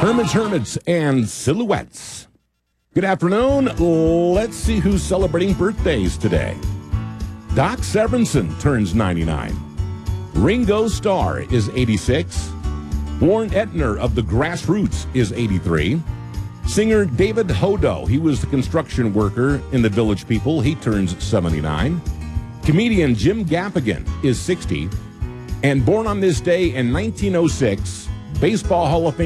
Hermits, and Silhouettes. Good afternoon. Let's see who's celebrating birthdays today. Doc Severinsen turns 99. Ringo Starr is 86. Warren Ettner of the Grassroots is 83. Singer David Hodo, he was the construction worker in the Village People. He turns 79. Comedian Jim Gaffigan is 60. And born on this day in 1906, Baseball Hall of Fame